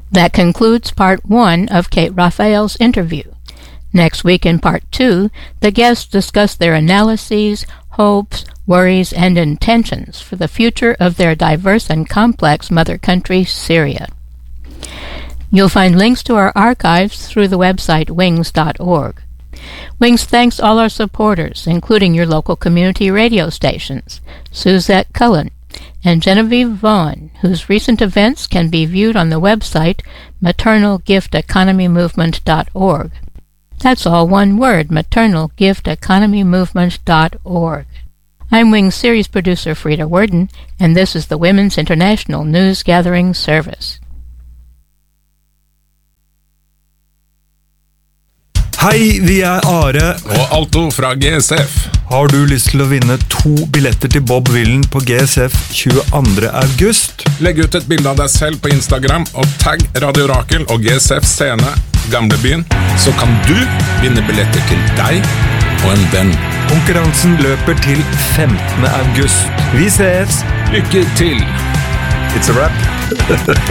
That concludes part 1 of Kate Raphael's interview. Next week in part 2, the guests discuss their analyses, hopes, worries, and intentions for the future of their diverse and complex mother country, Syria. You'll find links to our archives through the website wings.org. Wings thanks all our supporters, including your local community radio stations, Suzette Cullen, and Genevieve Vaughn, whose recent events can be viewed on the website maternalgifteconomymovement.org. That's all one word, maternalgifteconomymovement.org. I'm Wings series producer Frida Worden, and this is the Women's International News Gathering Service. Hei, vi Are og Alto fra GSF. Har du lyst til å vinne 2 billetter til Bob Villen på GSF 22. august? Legg ut et bilde av deg selv på Instagram og tagg Radio Rakel og GSF Scene Gamlebyen, så kan du vinne billetter til deg og en venn. Konkurransen løper til 15. august. Vi ses! Lykke til! It's a wrap.